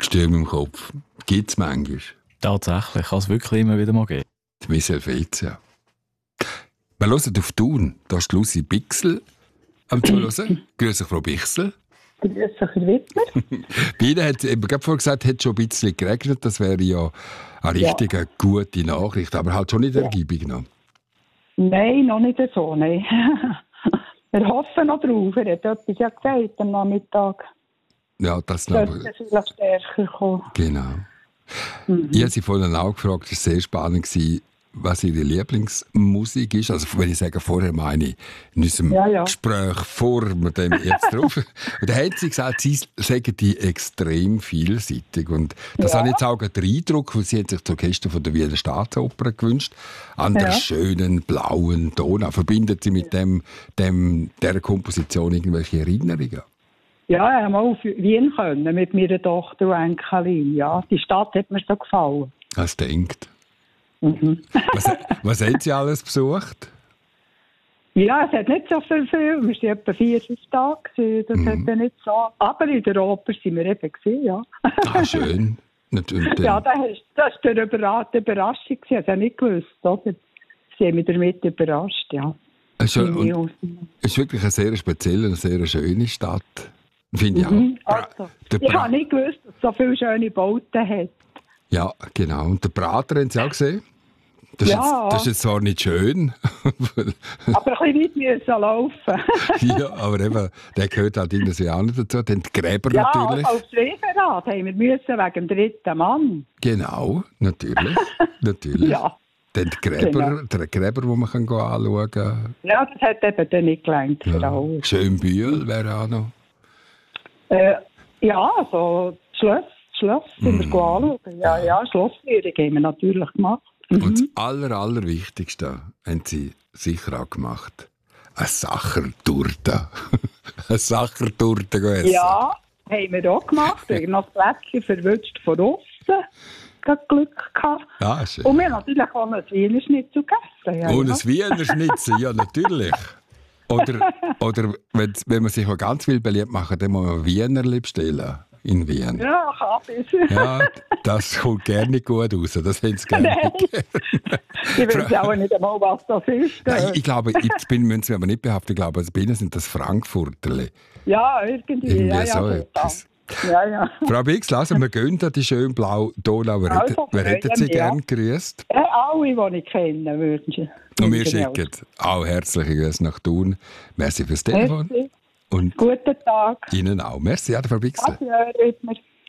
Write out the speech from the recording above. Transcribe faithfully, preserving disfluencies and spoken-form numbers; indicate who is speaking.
Speaker 1: Stürme im Kopf. Gibt es manchmal.
Speaker 2: Tatsächlich, kann es wirklich immer wieder mal geben.
Speaker 1: Die Miss Helvetia. Wir hören auf Thun. Da ist Lucy Bichsel am Zuhören. Grüß dich, Frau Bichsel.
Speaker 3: Grüß dich, Herr Wittmer.
Speaker 1: Bei Ihnen hat es gerade vorhin gesagt, hat schon ein bisschen geregnet. Das wäre ja eine richtig ja. gute Nachricht. Aber halt schon nicht
Speaker 3: ja.
Speaker 1: ergiebig noch.
Speaker 3: Nein, noch nicht so. Nein. Wir hoffen noch drauf. Er hat etwas ja gesagt am Nachmittag.
Speaker 1: Ja, das
Speaker 3: sollte aber vielleicht stärker kommen.
Speaker 1: Genau. Mhm. Ich habe Sie vorhin auch gefragt, es war sehr spannend, was Ihre Lieblingsmusik ist. Also wenn ich sage vorher, meine ich in unserem ja, ja. Gespräch vor dem jetzt drauf. Und da hat sie gesagt, Sie sagen die extrem vielseitig. Und das ja. habe ich jetzt auch den Eindruck, weil sie hat sich das Orchester von der Wiener Staatsoper gewünscht, an der ja. schönen blauen Donau. Verbindet sie mit dem, dem, der Komposition irgendwelche Erinnerungen?
Speaker 3: Ja, ich habe mal auf Wien können, mit meiner Tochter und Enkelin. Ja, die Stadt hat mir so gefallen.
Speaker 1: Hast du gedacht?
Speaker 3: Mhm.
Speaker 1: was, was haben Sie alles besucht?
Speaker 3: Ja, es hat nicht so viel. viel. Wir waren etwa vier, fünf Tage. Das mhm. hat ja nicht so. Aber in der Oper waren wir eben gewesen, ja.
Speaker 1: Ah, schön. Natürlich.
Speaker 3: Ja, das war eine Überraschung. Ich habe es ja nicht gewusst, oder? Sie haben mich damit überrascht, ja.
Speaker 1: Es ist wirklich eine sehr spezielle, eine sehr schöne Stadt. Finde ich
Speaker 3: mhm.
Speaker 1: auch.
Speaker 3: Also, ich habe nicht gewusst, dass es so viele schöne Bauten hat.
Speaker 1: Ja, genau. Und den Prater haben Sie auch gesehen? Das ist,
Speaker 3: ja.
Speaker 1: jetzt, das ist jetzt zwar nicht schön.
Speaker 3: aber ein bisschen weit müssen laufen.
Speaker 1: ja, aber eben, der gehört halt in das Jahr nicht dazu. Den Gräber
Speaker 3: ja,
Speaker 1: natürlich.
Speaker 3: Ja, aufs Referat haben wir müssen wegen dem dritten Mann.
Speaker 1: Genau, natürlich. natürlich.
Speaker 3: ja.
Speaker 1: Den Gräber, genau. Der Gräber, den man kann anschauen kann.
Speaker 3: Ja, das hat eben dann nicht gelangt.
Speaker 1: Ja. Schönbühl wäre auch noch.
Speaker 3: Äh, ja, also Schloss, Schloss sind mm. wir anschauen. Ja, ja, Schlossführung haben wir natürlich gemacht. Mhm.
Speaker 1: Und das Aller, Allerwichtigste haben Sie sicher auch gemacht. Eine Sachertorte. Eine Sachertorte essen.
Speaker 3: Ja, haben wir auch gemacht. Wir haben noch Plätzchen verwünscht von außen. Glück gehabt.
Speaker 1: Ja, schön.
Speaker 3: Und wir haben natürlich auch ein Wiener Schnitzel gegessen. Ja,
Speaker 1: und
Speaker 3: ja.
Speaker 1: ein Wiener Schnitzel, ja natürlich. Oder, oder wenn, wenn man sich auch ganz viel beliebt machen, dann muss man Wienerli bestellen in Wien.
Speaker 3: Ja, kann ich.
Speaker 1: Ja, das kommt gerne nicht gut raus. Das haben sie gerne
Speaker 3: Nein. Ich weiß auch nicht einmal, was das ist.
Speaker 1: Nein, ich glaube, jetzt bin, müssen wir aber nicht behaupten, ich glaube, bei Ihnen sind das Frankfurterli.
Speaker 3: Ja, irgendwie.
Speaker 1: Irgendwie
Speaker 3: ja,
Speaker 1: so
Speaker 3: ja,
Speaker 1: etwas.
Speaker 3: Ja, ja.
Speaker 1: Frau Bix, lassen wir gehen an die schön blaue Donau. Wer,
Speaker 3: also,
Speaker 1: wer hätten Sie
Speaker 3: ja.
Speaker 1: gern grüßt?
Speaker 3: Ja, alle, die ich kenne, wünschen.
Speaker 1: Und wir schicken auch herzliche Grüße nach Thun. Merci fürs Telefon.
Speaker 3: Merci.
Speaker 1: Und
Speaker 3: guten Tag.
Speaker 1: Ihnen auch. Merci, ja, Frau Bixler.
Speaker 3: Adieu,